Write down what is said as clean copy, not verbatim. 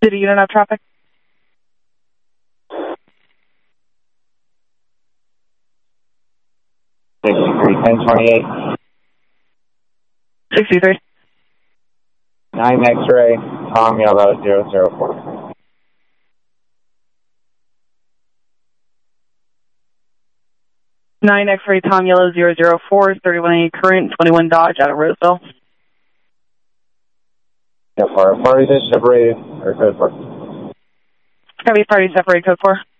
City unit of traffic. 63-1028. 63. 9 X-ray, Tom Yellow 004. Nine X-ray Tom Yellow 004, 31A current, 21 Dodge out of Roseville. Yeah, parties are separated, or code 4. It's going to be party separated, code 4.